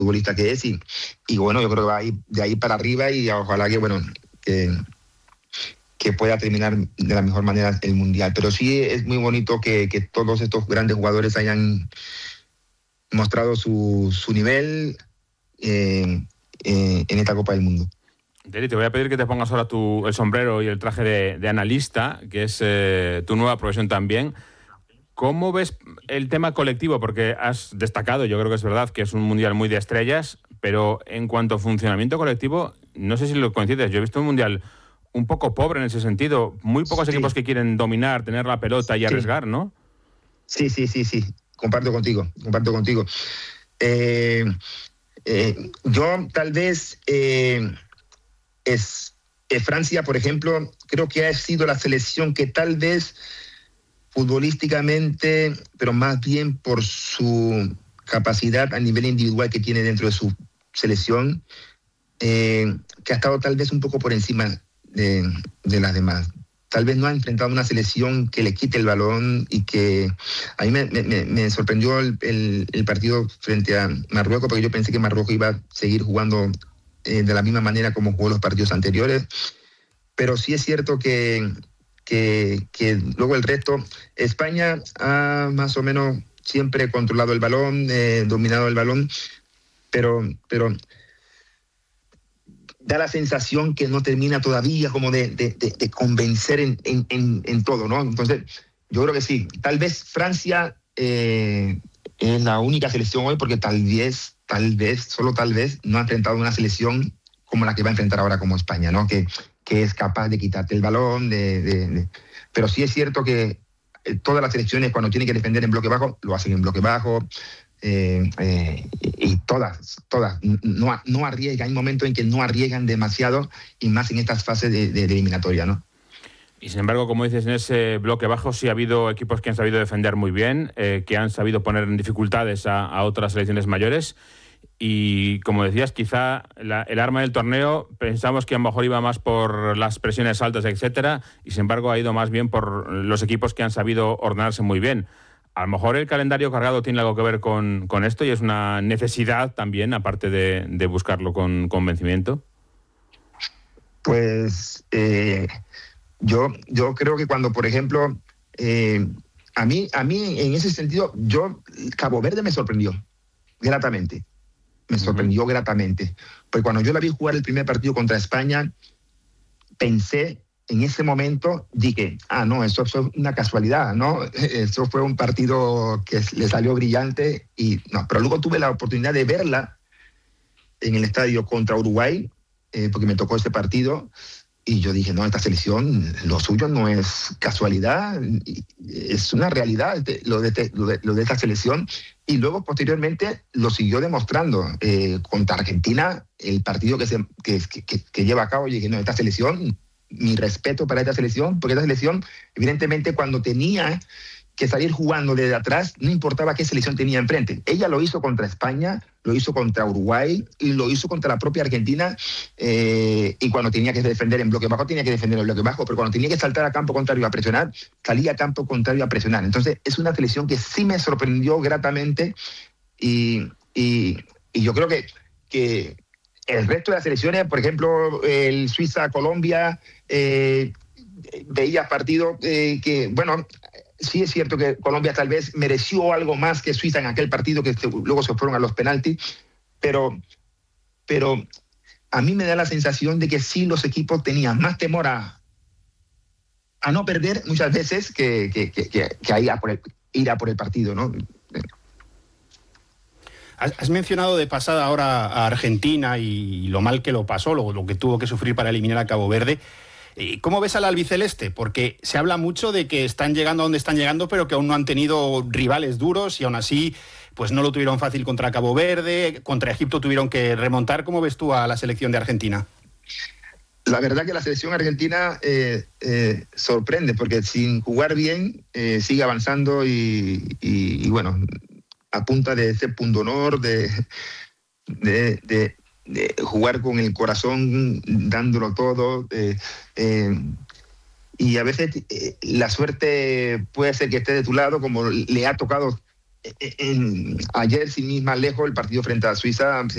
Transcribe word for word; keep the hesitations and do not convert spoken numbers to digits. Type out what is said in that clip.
futbolista que es y, y bueno, yo creo que va a ir de ahí para arriba y ojalá que, bueno, que, que pueda terminar de la mejor manera el Mundial. Pero sí es muy bonito que, que todos estos grandes jugadores hayan mostrado su, su nivel eh, eh, en esta Copa del Mundo. Deri, te voy a pedir que te pongas ahora tu, el sombrero y el traje de, de analista, que es eh, tu nueva profesión también. ¿Cómo ves el tema colectivo? Porque has destacado, yo creo que es verdad, que es un mundial muy de estrellas, pero en cuanto a funcionamiento colectivo, no sé si lo coincides, yo he visto un mundial un poco pobre en ese sentido, muy pocos sí. equipos que quieren dominar, tener la pelota y arriesgar, sí. ¿no? Sí, sí, sí, sí, comparto contigo, comparto contigo. Eh, eh, yo tal vez... Eh, es eh, Francia, por ejemplo, creo que ha sido la selección que tal vez futbolísticamente, pero más bien por su capacidad a nivel individual que tiene dentro de su selección, eh, que ha estado tal vez un poco por encima de, de las demás. Tal vez no ha enfrentado una selección que le quite el balón y que a mí me, me, me sorprendió el, el, el partido frente a Marruecos, porque yo pensé que Marruecos iba a seguir jugando eh, de la misma manera como jugó los partidos anteriores, pero sí es cierto que, que, que luego el resto, España ha más o menos siempre controlado el balón, eh, dominado el balón, pero... pero da la sensación que no termina todavía como de, de, de, de convencer en, en, en, en todo, ¿no? Entonces, yo creo que sí. Tal vez Francia eh, es la única selección hoy porque tal vez, tal vez, solo tal vez, no ha enfrentado una selección como la que va a enfrentar ahora como España, ¿no? Que, que es capaz de quitarte el balón, de, de, de... pero sí es cierto que todas las selecciones cuando tienen que defender en bloque bajo, lo hacen en bloque bajo, Eh, eh, y todas, todas, no, no arriesgan, hay momentos en que no arriesgan demasiado y más en estas fases de, de, de eliminatoria, ¿no? Y sin embargo, como dices, en ese bloque bajo sí ha habido equipos que han sabido defender muy bien, eh, que han sabido poner en dificultades a, a otras selecciones mayores y, como decías, quizá la, el arma del torneo pensamos que a lo mejor iba más por las presiones altas, etcétera, y sin embargo ha ido más bien por los equipos que han sabido ordenarse muy bien. A lo mejor el calendario cargado tiene algo que ver con, con esto y es una necesidad también, aparte de, de buscarlo con convencimiento. Pues eh, yo, yo creo que cuando, por ejemplo, eh, a mí, a mí en ese sentido, yo Cabo Verde me sorprendió gratamente, me sorprendió uh-huh. gratamente, porque cuando yo la vi jugar el primer partido contra España, pensé en ese momento, dije, ah, no, eso fue una casualidad, ¿no? Eso fue un partido que le salió brillante, y no, pero luego tuve la oportunidad de verla en el estadio contra Uruguay, eh, porque me tocó ese partido, y yo dije, no, esta selección, lo suyo no es casualidad, es una realidad lo de, lo de, lo de esta selección, y luego posteriormente lo siguió demostrando eh, contra Argentina, el partido que, se, que, que, que lleva a cabo, y dije, no, esta selección... mi respeto para esta selección, porque esta selección, evidentemente, cuando tenía que salir jugando desde atrás, no importaba qué selección tenía enfrente. Ella lo hizo contra España, lo hizo contra Uruguay y lo hizo contra la propia Argentina, eh, y cuando tenía que defender en bloque bajo, tenía que defender en bloque bajo, pero cuando tenía que saltar a campo contrario a presionar, salía a campo contrario a presionar. Entonces, es una selección que sí me sorprendió gratamente y, y, y yo creo que... que el resto de las selecciones, por ejemplo, el Suiza-Colombia, eh, veía partidos eh, que, bueno, sí es cierto que Colombia tal vez mereció algo más que Suiza en aquel partido, que luego se fueron a los penaltis, pero, pero a mí me da la sensación de que sí los equipos tenían más temor a, a no perder muchas veces que, que, que, que, que a ir a por el, ir a por el partido, ¿no? Has mencionado de pasada ahora a Argentina y lo mal que lo pasó, lo, lo que tuvo que sufrir para eliminar a Cabo Verde. ¿Cómo ves al albiceleste? Porque se habla mucho de que están llegando a donde están llegando, pero que aún no han tenido rivales duros y aún así pues no lo tuvieron fácil contra Cabo Verde, contra Egipto tuvieron que remontar. ¿Cómo ves tú a la selección de Argentina? La verdad que la selección argentina eh, eh, sorprende, porque sin jugar bien eh, sigue avanzando y, y, y bueno... a punta de ese punto honor, de, de, de, de jugar con el corazón, dándolo todo. Eh, eh, y a veces eh, la suerte puede ser que esté de tu lado, como le ha tocado en, en, ayer, sin ir más lejos, el partido frente a Suiza.